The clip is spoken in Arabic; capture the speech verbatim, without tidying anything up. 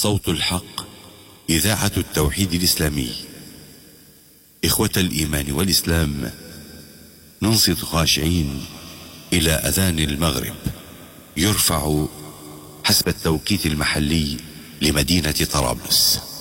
صوت الحق، إذاعة التوحيد الإسلامي. إخوة الإيمان والإسلام، ننصت خاشعين إلى أذان المغرب، يرفع حسب التوقيت المحلي لمدينة طرابلس.